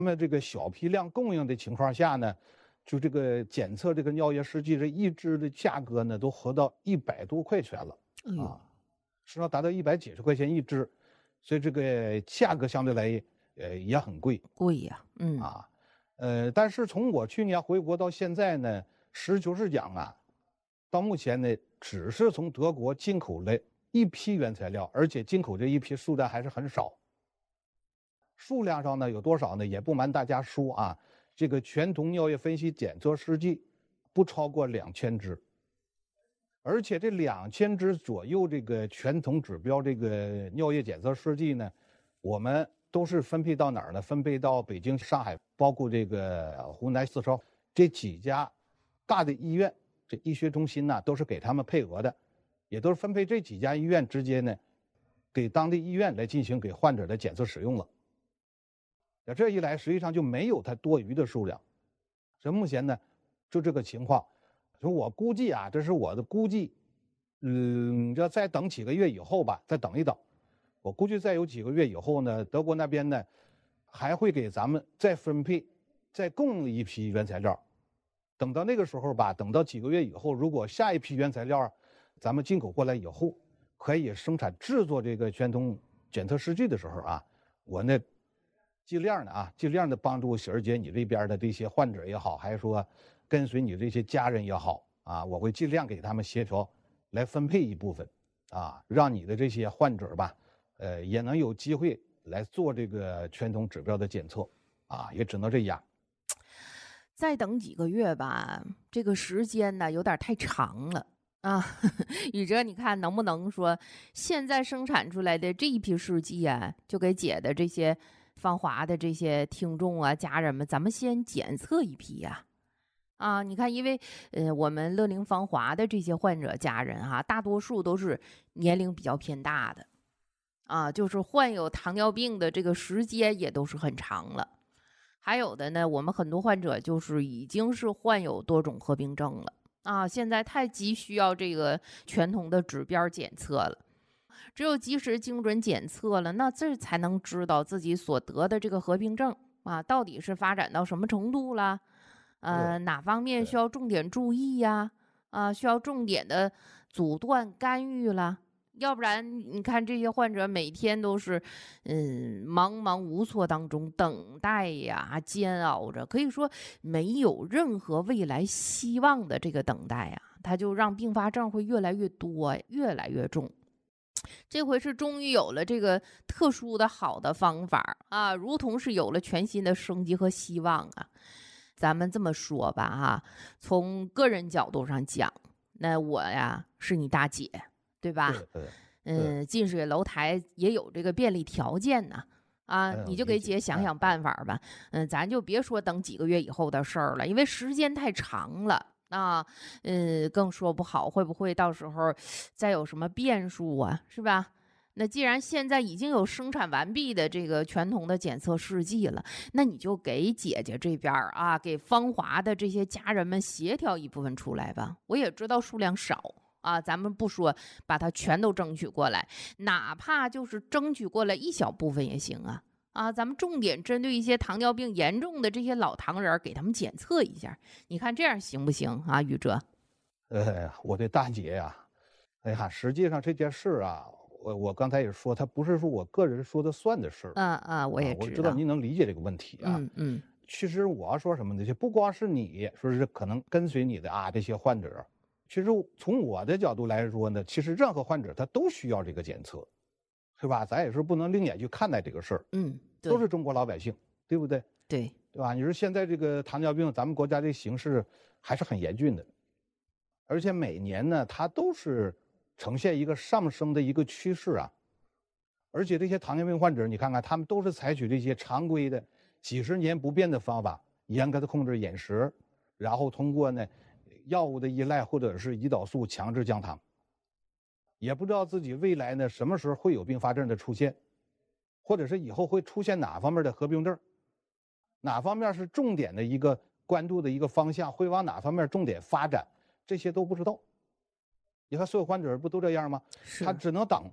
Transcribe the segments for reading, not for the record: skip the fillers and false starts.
那么这个小批量供应的情况下呢，就这个检测这个尿液试剂这一支的价格呢，都合到100多块钱了啊，实际上达到100几十块钱一支，所以这个价格相对来也很贵。 贵呀， 但是从我去年回国到现在呢，实事求是讲啊，到目前呢，只是从德国进口了一批原材料，而且进口这一批数量还是很少。数量上呢有多少呢？也不瞒大家说啊，这个全酮尿液分析检测试剂不超过2000支，而且这2000支左右这个全酮指标这个尿液检测试剂呢，我们都是分配到哪儿呢？分配到北京、上海，包括这个湖南、四川这几家大的医院，这医学中心呢都是给他们配额的，也都是分配这几家医院直接呢，给当地医院来进行给患者的检测使用了。这一来，实际上就没有它多余的数量。所以目前呢，就这个情况，所以我估计啊，这是我的估计，要再等几个月以后吧，再等一等。我估计再有几个月以后呢，德国那边呢，还会给咱们再分配、再供一批原材料。等到那个时候吧，等到几个月以后，如果下一批原材料咱们进口过来以后，可以生产制作这个全酮检测试剂的时候啊，我呢尽量的帮助喜儿姐你这边的这些患者也好，还是说跟随你这些家人也好啊，我会尽量给他们协调来分配一部分啊，让你的这些患者吧，也能有机会来做这个全酮指标的检测啊，也只能这样。 再等几个月吧，这个时间呢有点太长了啊。宇哲，你看能不能说现在生产出来的这一批试剂啊，就给姐的这些芳华的这些听众啊、家人们，咱们先检测一批呀。你看，因为我们乐龄芳华的这些患者家人哈，大多数都是年龄比较偏大的啊，就是患有糖尿病的这个时间也都是很长了。还有的呢，我们很多患者就是已经是患有多种合并症了啊，现在太急需要这个全酮的指标检测了。只有及时精准检测了，那这才能知道自己所得的这个合并症啊，到底是发展到什么程度了，哪方面需要重点注意呀？需要重点的阻断干预了。要不然你看这些患者每天都是茫茫无措当中等待呀，煎熬着，可以说没有任何未来希望的这个等待啊，它就让并发症会越来越多，越来越重。这回是终于有了这个特殊的好的方法啊，如同是有了全新的生机和希望啊。咱们这么说吧哈，从个人角度上讲，那我呀是你大姐，对吧？近水楼台也有这个便利条件呢。你就给姐想想办法吧。咱就别说等几个月以后的事儿了，因为时间太长了啊。更说不好会不会到时候再有什么变数啊，是吧？那既然现在已经有生产完毕的这个全酮的检测试剂了，那你就给姐姐这边啊，给芳华的这些家人们协调一部分出来吧。我也知道数量少啊，咱们不说把它全都争取过来，哪怕就是争取过来一小部分也行啊。咱们重点针对一些糖尿病严重的这些老糖人，给他们检测一下，你看这样行不行啊，宇哲？ 我的大姐呀，实际上这件事啊，我刚才也说，它不是说我个人说的算的事儿。 我也知道， 我知道您能理解这个问题啊。其实我要说什么呢？就不光是你说是可能跟随你的这些患者，其实从我的角度来说呢，其实任何患者他都需要这个检测，是吧？咱也是不能另眼去看待这个事儿。都是中国老百姓，对不对？ 对吧？你说现在这个糖尿病，咱们国家这形势还是很严峻的，而且每年呢，它都是呈现一个上升的一个趋势啊。而且这些糖尿病患者，你看看，他们都是采取这些常规的几十年不变的方法，严格的控制饮食，然后通过呢药物的依赖或者是胰岛素强制降糖，也不知道自己未来呢什么时候会有并发症的出现，或者是以后会出现哪方面的合并症，哪方面是重点的一个关注的一个方向，会往哪方面重点发展，这些都不知道。你看所有患者不都这样吗？他只能等，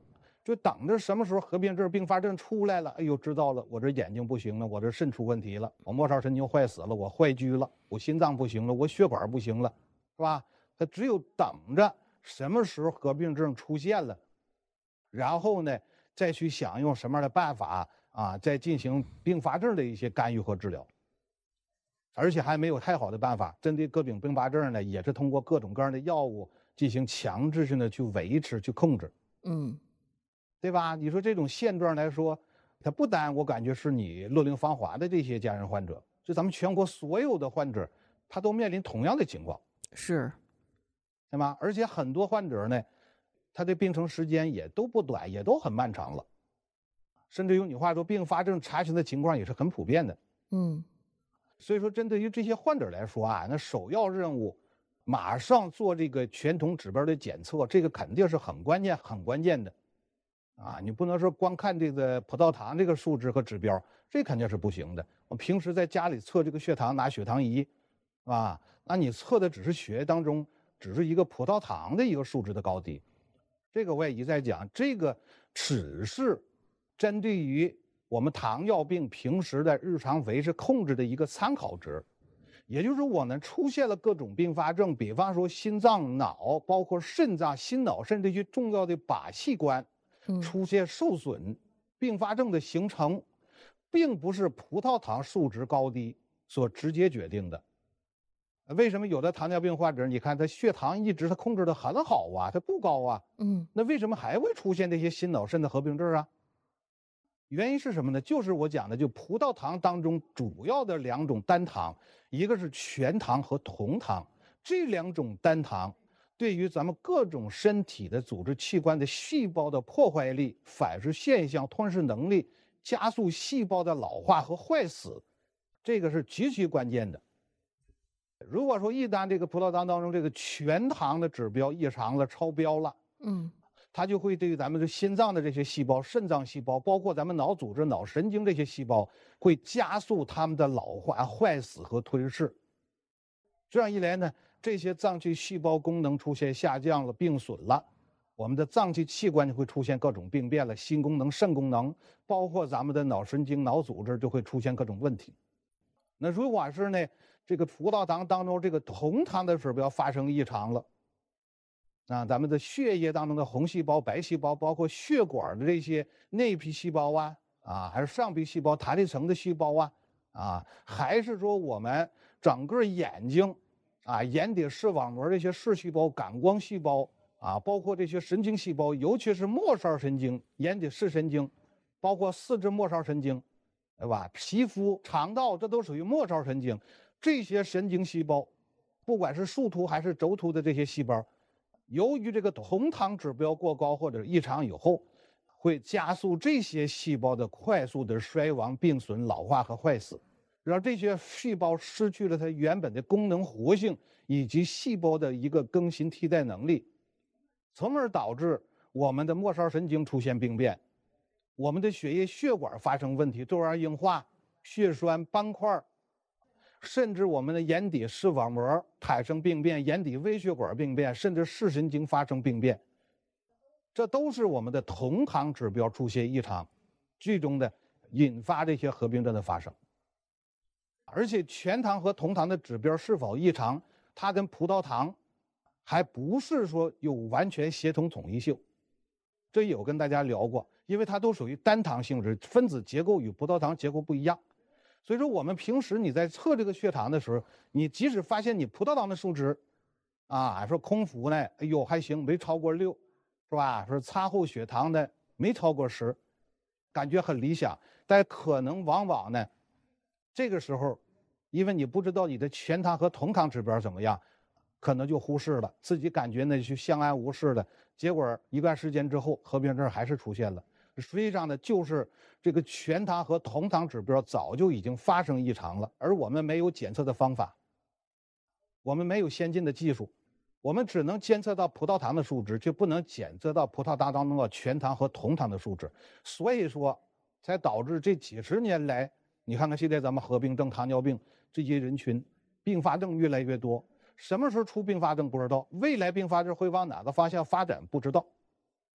就等着什么时候合并症、并发症出来了，哎呦，知道了，我这眼睛不行了，我这肾出问题了，我末梢神经坏死了，我坏疽了，我心脏不行了，我血管不行了，是吧？他只有等着什么时候合并症出现了，然后呢，再去想用什么样的办法啊，再进行并发症的一些干预和治疗。而且还没有太好的办法，针对各种并发症呢，也是通过各种各样的药物进行强制性的去维持、去控制，对吧？你说这种现状来说，它不单我感觉是你乐龄芳华的这些家人患者，就咱们全国所有的患者，他都面临同样的情况， 是， 对吗？而且很多患者呢，他的病程时间也都不短，也都很漫长了，甚至用你话说，并发症查询的情况也是很普遍的。所以说，针对于这些患者来说啊，那首要任务，马上做这个全统指标的检测，这个肯定是很关键、很关键的，啊，你不能说光看这个葡萄糖这个数值和指标，这肯定是不行的。我平时在家里测这个血糖，拿血糖仪，啊，那你测的只是血液当中只是一个葡萄糖的一个数值的高低，这个我也一再讲，这个只是针对于我们糖尿病平时的日常维持控制的一个参考值，也就是我们出现了各种并发症，比方说心脏、脑，包括肾脏、心脑肾这些重要的靶器官出现受损，并发症的形成，并不是葡萄糖数值高低所直接决定的。为什么有的糖尿病患者，你看他血糖一直他控制的很好啊，他不高啊，那为什么还会出现这些心脑肾的合并症啊？原因是什么呢？就是我讲的，就葡萄糖当中主要的两种单糖，一个是全糖和酮糖，这两种单糖对于咱们各种身体的组织器官的细胞的破坏力、反噬现象、吞噬能力、加速细胞的老化和坏死，这个是极其关键的。如果说一旦这个葡萄糖当中这个全糖的指标异常了、超标了，它就会对于咱们的心脏的这些细胞、肾脏细胞，包括咱们脑组织、脑神经这些细胞，会加速它们的老化、坏死和吞噬。这样一来呢，这些脏器细胞功能出现下降了、病损了，我们的脏器器官就会出现各种病变了，心功能、肾功能，包括咱们的脑神经、脑组织就会出现各种问题。那如果是呢，这个葡萄糖当中这个酮糖的指标发生异常了，啊，咱们的血液当中的红细胞、白细胞，包括血管的这些内皮细胞啊，还是上皮细胞、弹力层的细胞啊，还是说我们整个眼睛啊、眼底视网膜这些视细胞、感光细胞啊，包括这些神经细胞，尤其是末梢神经、眼底视神经，包括四肢末梢神经，对吧？皮肤、肠道，这都属于末梢神经。这些神经细胞，不管是树突还是轴突的这些细胞，由于这个酮糖指标过高或者异常以后，会加速这些细胞的快速的衰亡、病损、老化和坏死，让这些细胞失去了它原本的功能活性以及细胞的一个更新替代能力，从而导致我们的末梢神经出现病变，我们的血液血管发生问题，窦样硬化、血栓、斑块，甚至我们的眼底视网膜产生病变，眼底微血管病变，甚至视神经发生病变，这都是我们的酮糖指标出现异常，最终的引发这些合并症的发生。而且全糖和酮糖的指标是否异常，它跟葡萄糖还不是说有完全协同统一性，这有跟大家聊过，因为它都属于单糖性质，分子结构与葡萄糖结构不一样。所以说我们平时你在测这个血糖的时候，你即使发现你葡萄糖的数值啊，说空腹呢，哎呦还行，没超过6，是吧？说餐后血糖呢没超过10，感觉很理想，但可能往往呢，这个时候，因为你不知道你的全糖和酮糖指标怎么样，可能就忽视了，自己感觉呢就相安无事的，结果一段时间之后，合并症还是出现了。实际上呢，就是这个全糖和酮糖指标早就已经发生异常了，而我们没有检测的方法，我们没有先进的技术，我们只能监测到葡萄糖的数值，却不能检测到葡萄糖当中的全糖和酮糖的数值，所以说才导致这几十年来，你看看现在咱们合并症、糖尿病这些人群，并发症越来越多。什么时候出并发症不知道，未来并发症会往哪个方向发展不知道。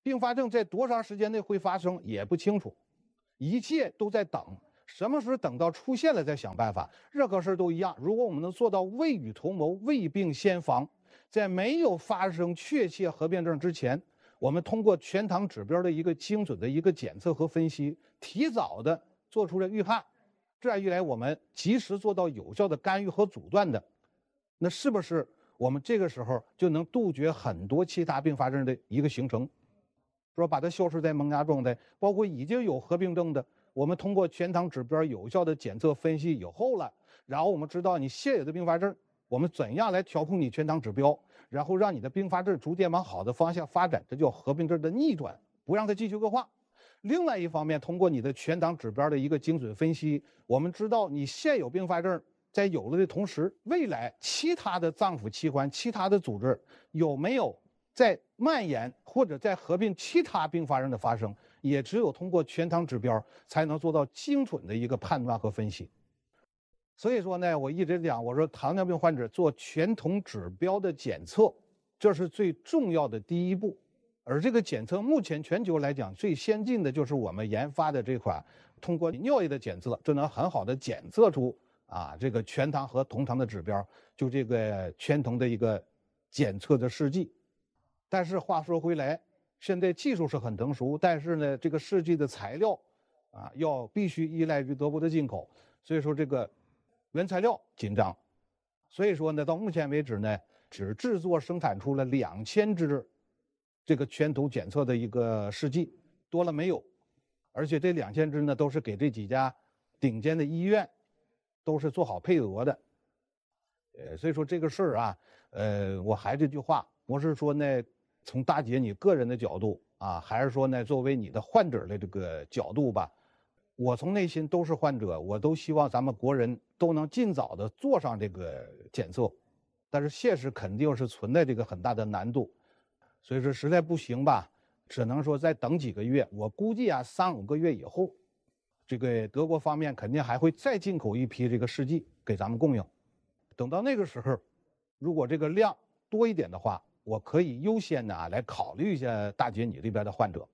并发症在多长时间内会发生也不清楚，一切都在等，什么时候等到出现了再想办法。任何事都一样，如果我们能做到未雨绸缪、未病先防，在没有发生确切合并症之前，我们通过全糖指标的一个精准的一个检测和分析，提早的做出了预判，这样一来，我们及时做到有效的干预和阻断的，那是不是我们这个时候就能杜绝很多其他并发症的一个形成？说把它消失在萌芽状态，包括已经有合并症的，我们通过全糖指标有效的检测分析以后了，然后我们知道你现有的并发症，我们怎样来调控你全糖指标，然后让你的并发症逐渐往好的方向发展，这叫合并症的逆转，不让它继续恶化。另外一方面，通过你的全糖指标的一个精准分析，我们知道你现有并发症在有了的同时，未来其他的脏腑器官、其他的组织有没有在蔓延或者在合并其他并发症的发生，也只有通过全糖指标才能做到精准的一个判断和分析。所以说呢，我一直讲，我说糖尿病患者做全酮指标的检测，这是最重要的第一步。而这个检测目前全球来讲最先进的就是我们研发的这款通过尿液的检测，就能很好的检测出这个全糖和酮糖的指标，就这个全酮的一个检测的试剂。但是话说回来，现在技术是很成熟，但是呢，这个试剂的材料必须依赖于德国的进口，所以说这个原材料紧张。所以说呢，到目前为止呢，只制作生产出了2000支这个全酮检测的一个试剂，多了没有。而且这2000支呢，都是给这几家顶尖的医院都是做好配额的。所以说这个事儿我还这句话，我是说呢，从大姐你个人的角度还是说呢，作为你的患者的这个角度吧，我从内心都是患者，我都希望咱们国人都能尽早的做上这个检测，但是现实肯定是存在这个很大的难度，所以说实在不行吧，只能说再等几个月，我估计3-5个月以后，这个德国方面肯定还会再进口一批这个试剂给咱们供应，等到那个时候，如果这个量多一点的话，我可以优先的来考虑一下大姐你这边的患者。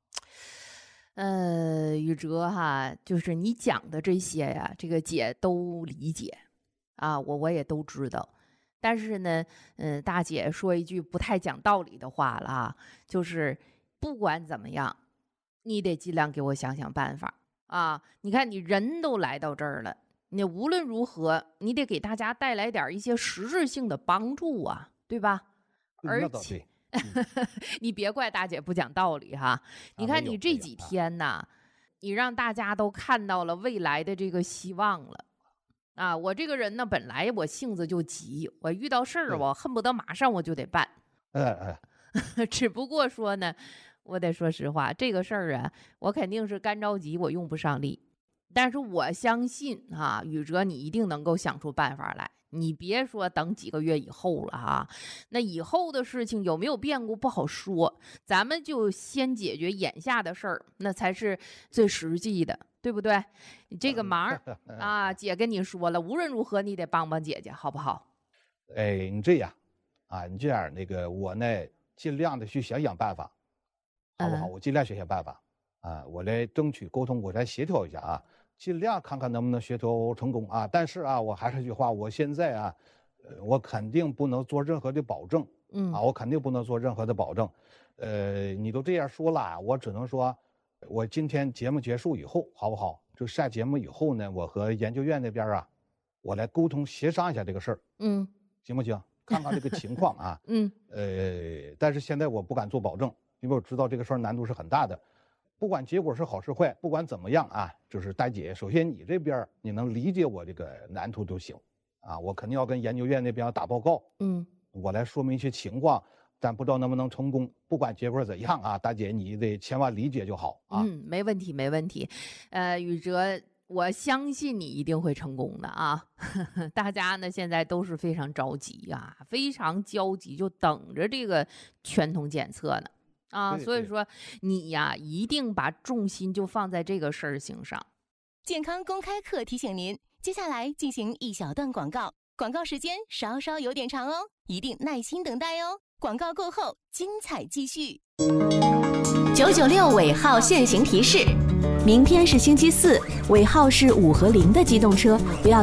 宇哲就是你讲的这些呀，这个姐都理解我也都知道。但是呢，大姐说一句不太讲道理的话了就是不管怎么样，你得尽量给我想想办法你看你人都来到这儿了，你无论如何，你得给大家带来点一些实质性的帮助对吧？而且你别怪大姐不讲道理你看你这几天你让大家都看到了未来的这个希望了我这个人呢，本来我性子就急，我遇到事儿我恨不得马上我就得办。只不过说呢，我得说实话，这个事儿我肯定是干着急，我用不上力。但是我相信宇哲你一定能够想出办法来。你别说等几个月以后了那以后的事情有没有变故不好说，咱们就先解决眼下的事儿，那才是最实际的，对不对？你这个忙姐跟你说了，无论如何你得帮帮姐姐，好不好？ 你这样你这样我呢尽量的去想想办法，好不好？我尽量想想办法我来争取沟通，我来协调一下尽量看看能不能协调成功但是我还是那句话，我现在我肯定不能做任何的保证，我肯定不能做任何的保证。你都这样说了，我只能说，我今天节目结束以后，好不好？就下节目以后呢，我和研究院那边我来沟通协商一下这个事儿，行不行？看看这个情况但是现在我不敢做保证，因为我知道这个事儿难度是很大的。不管结果是好是坏，不管怎么样就是大姐，首先你这边你能理解我这个难度就行我肯定要跟研究院那边要打报告，我来说明一些情况，但不知道能不能成功。不管结果怎样大姐你得千万理解就好没问题没问题。宇哲，我相信你一定会成功的大家呢现在都是非常着急非常焦急，就等着这个全酮检测呢所以说你一定把重心就放在这个事情上。 健康公开课提醒您，接下来进行一小段广告，广告时间稍稍有点长一定耐心等待广告过后精彩继续。 996尾号限行提示。 明天是星期四，尾号是5和0的机动车不要